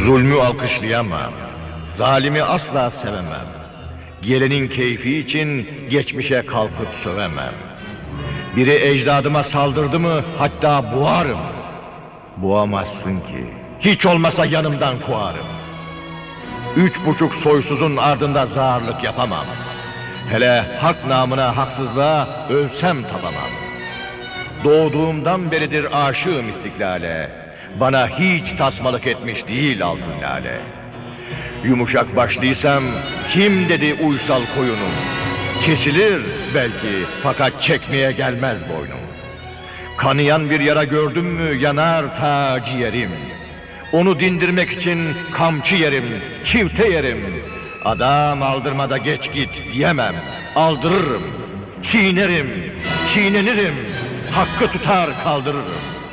Zulmü alkışlayamam. Zalimi asla sevemem. Gelenin keyfi için geçmişe kalkıp sövemem. Biri ecdadıma saldırdı mı hatta boğarım. Boğamazsın ki. Hiç olmasa yanımdan kovarım. 3,5 soysuzun ardında zağırlık yapamam. Hele hak namına haksızlığa ölsem tapamam. Doğduğumdan beridir aşığım istiklale. Bana hiç tasmalık etmiş değil altın lale. Yumuşak başlıysam kim dedi uysal koyunum? Kesilir belki fakat çekmeye gelmez boynum. Kanayan bir yara gördüm mü yanar ta ciğerim. Onu dindirmek için kamçı yerim, çifte yerim. Adam aldırmada geç git diyemem, aldırırım. Çiğnerim, çiğnenirim, hakkı tutar kaldırırım.